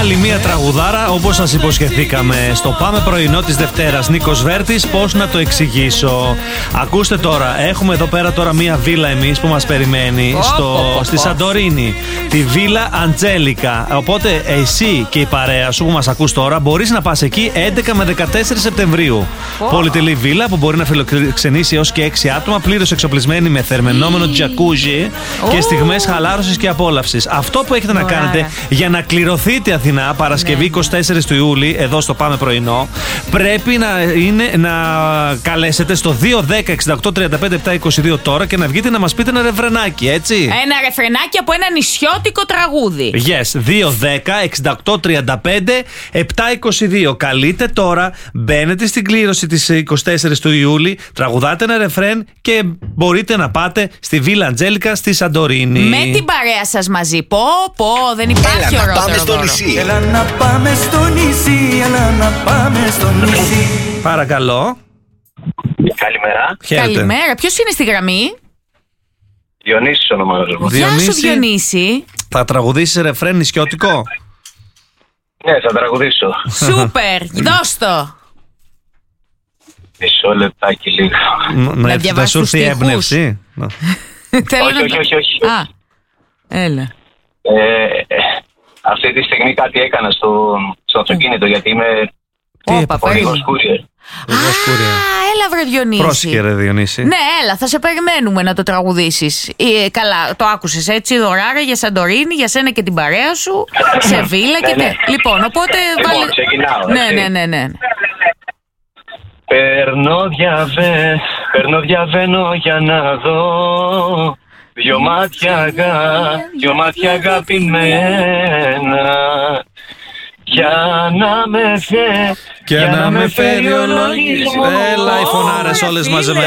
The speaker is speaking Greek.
Άλλη μία τραγουδάρα, όπως σας υποσχεθήκαμε στο Πάμε Πρωινό της Δευτέρας. Νίκος Βέρτης, πώς να το εξηγήσω. Ακούστε τώρα, έχουμε εδώ πέρα τώρα μία βίλα εμείς που μας περιμένει στη Σαντορίνη. Τη βίλα Αντζέλικα. Οπότε εσύ και η παρέα σου που μας ακούς τώρα μπορείς να πας εκεί 11 με 14 Σεπτεμβρίου. Πολυτελή βίλα που μπορεί να φιλοξενήσει έως και 6 άτομα, πλήρως εξοπλισμένη με θερμαινόμενο τζακούζι και στιγμές χαλάρωσης και απόλαυσης. Αυτό που έχετε να κάνετε για να κληρωθείτε η Αθηνά Παρασκευή 24 του Ιούλη, εδώ στο Πάμε Πρωινό, πρέπει να καλέσετε στο 210-68-35-722 τώρα και να βγείτε να μας πείτε ένα ρεφρενάκι, έτσι. Ένα ρεφρενάκι από ένα νησιώτικο τραγούδι. Yes, 210-68-35-722. Καλείτε τώρα, μπαίνετε στην κλήρωση της 24 του Ιούλη, τραγουδάτε ένα ρεφρέν και μπορείτε να πάτε στη Βίλα Αντζέλικα στη Σαντορίνη. Με την παρέα σας μαζί. Δεν υπάρχει ωραίο. Πάμε στο νησί. Έλα να πάμε στο νησί, έλα να πάμε στο νησί. Παρακαλώ. Καλημέρα. Χαίρετε. Καλημέρα. Ποιος είναι στη γραμμή? Διονύσης ονομάζομαι. Γεια σου, Διονύση. Θα τραγουδήσεις ρεφρέν νησιώτικο? Ναι, θα τραγουδήσω. Σούπερ. Δώσ' το. Μισό λεπτάκι λίγο. Να διαβάσεις σου έρθει η τους έμπνευση. Όχι. Α, έλα. Αυτή τη στιγμή κάτι έκανα στο αυτοκίνητο γιατί είμαι οδηγός courier. Έλα βρε Διονύση. Πρόσεχε ρε Διονύση. Ναι, έλα, θα σε περιμένουμε να το τραγουδήσεις. Καλά, το άκουσες έτσι, δωράρα για Σαντορίνη, για σένα και την παρέα σου, σε βίλα και ναι. Λοιπόν, οπότε Λοιπόν, ξεκινάω. Ναι. Παίρνω διαβαίνω για να δω δυο μάτια αγαπημένα για να με φέρει ο λόγος. Έλα οι φωνάρες όλες μαζεμένες.